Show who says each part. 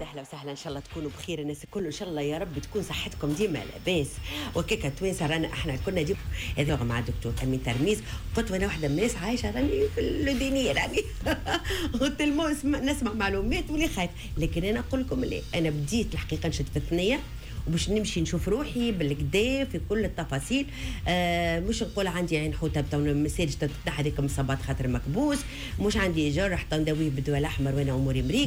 Speaker 1: اهلا وسهلا، ان شاء الله تكونوا بخير الناس الكل، ان شاء الله يا رب تكون صحتكم ديما لاباس. وكيكا توانسه رانا احنا كنا ديما هذا مع الدكتور امين ترميز. قلت وانا واحده من الناس عايشه راني في اللودينيه راني قلت نسمع معلومات ولي خايف، لكن انا نقول لكم اللي انا بديت الحقيقه نشد في الثنيه وباش نمشي نشوف روحي بالكدا في كل التفاصيل. مش نقول عندي عين حوته بتاع مساج تفتح هذيك مصابات خاطر مكبوس، مش عندي جرح نداويه بالدواء الاحمر وانا اموري مريق.